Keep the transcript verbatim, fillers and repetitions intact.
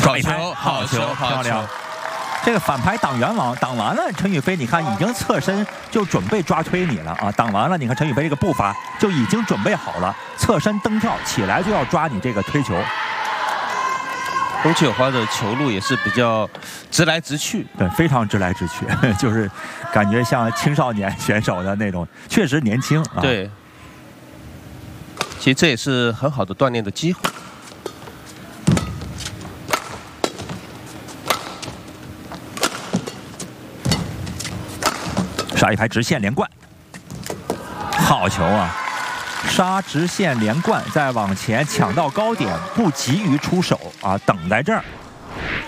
好球，好球，漂亮！这个反拍挡圆网，挡完了，陈雨菲，你看已经侧身就准备抓推你了啊！挡完了，你看陈雨菲这个步伐就已经准备好了，侧身蹬跳起来就要抓你这个推球。 龚启友花的球路也是比较直来直去， 对，非常直来直去，就是感觉像青少年选手的那种，确实年轻啊。 对，其实这也是很好的锻炼的机会。 杀一排直线连贯，好球啊！杀直线连贯，再往前抢到高点，不急于出手啊，等在这儿。